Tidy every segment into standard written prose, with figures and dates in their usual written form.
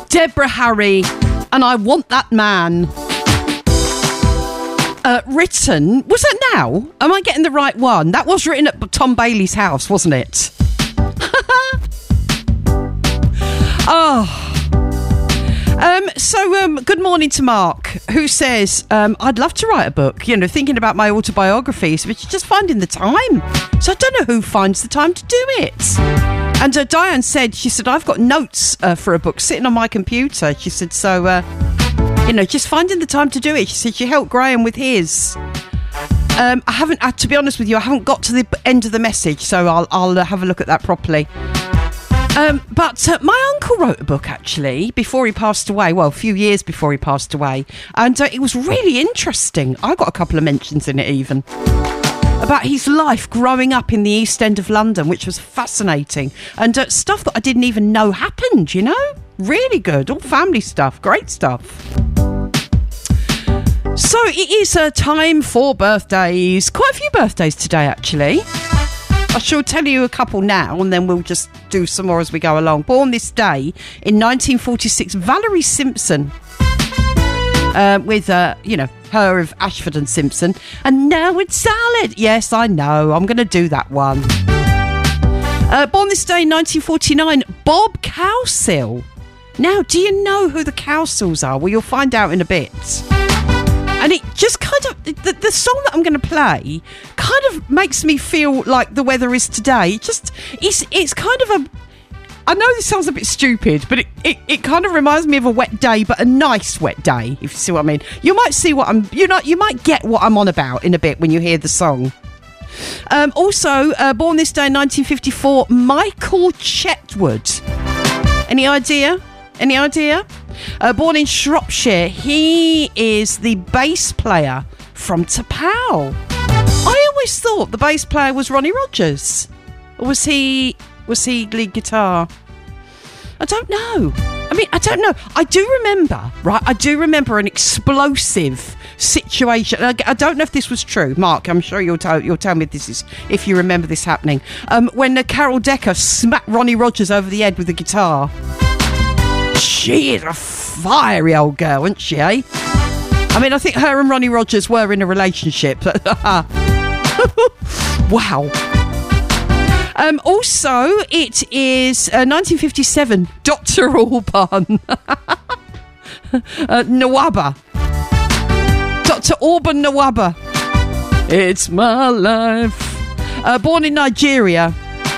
Deborah Harry and I Want That Man. Written, was that now? Am I getting the right one? That was written at Tom Bailey's house, wasn't it? Good morning to Mark, who says, I'd love to write a book, thinking about my autobiographies, but just finding the time. So I don't know who finds the time to do it. And Diane said, I've got notes for a book sitting on my computer. She said, just finding the time to do it. She said she helped Graham with his. I haven't, to be honest with you, I haven't got to the end of the message, so I'll have a look at that properly. But my uncle wrote a book, actually, before he passed away. Well, a few years before he passed away. And it was really interesting. I got a couple of mentions in it, even. About his life growing up in the East End of London, which was fascinating. And stuff that I didn't even know happened, Really good. All family stuff. Great stuff. So it is time for birthdays. Quite a few birthdays today, actually. I shall tell you a couple now, and then we'll just do some more as we go along. Born this day in 1946, Valerie Simpson, with, her of Ashford and Simpson. And now it's salad. Yes, I know. I'm going to do that one. Born this day in 1949, Bob Cowsill. Now, do you know who the Cowsills are? Well, you'll find out in a bit. And it just kind of, the song that I'm going to play kind of makes me feel like the weather is today. It's kind of I know this sounds a bit stupid, but it kind of reminds me of a wet day, but a nice wet day, if you see what I mean. You might see what you might get what I'm on about in a bit when you hear the song. Also, born this day in 1954, Michael Chetwood. Any idea? Born in Shropshire, he is the bass player from T'Pau. I always thought the bass player was Ronnie Rogers. Or was he lead guitar? I don't know. I don't know. I do remember an explosive situation. I don't know if this was true. Mark, I'm sure you'll tell me if you remember this happening. When Carol Decker smacked Ronnie Rogers over the head with the guitar. She is a fiery old girl, isn't she, eh? I think her and Ronnie Rogers were in a relationship. Wow. Also, it is 1957, Dr. Alban. Nawaba. Dr. Alban Nawaba. It's my life. Born in Nigeria.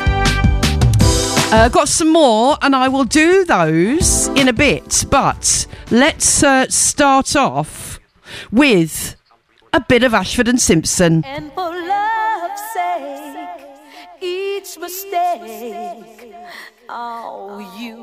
Got some more, and I will do those in a bit. But let's start off with a bit of Ashford and Simpson. And for love's sake, each mistake, oh, you